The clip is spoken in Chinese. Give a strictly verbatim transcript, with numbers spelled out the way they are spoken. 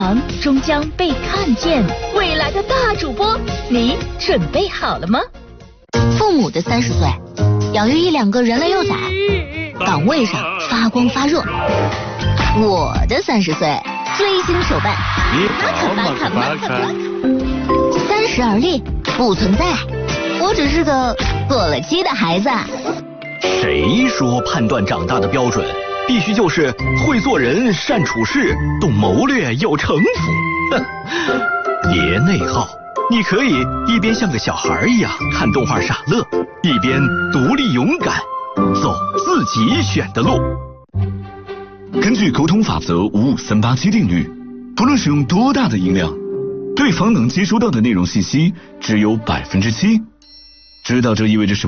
终将被看见。未来的大主播，你准备好了吗？ 父母的三十岁，养育一两个人类幼崽，岗位上发光发热。我的三十岁，追星手办，马可马可马可，三十而立，不存在。我只是个过了期的孩子。 谁说判断长大的标准必须就是会做人、善处事、懂谋略、有城府？哼，别内耗，你可以一边像个小孩一样看动画傻乐，一边独立勇敢，走自己选的路。 根据沟通法则五五三八七定律，不论使用多大的音量，对方能接收到的内容信息只有百分之七。知道这意味着什么？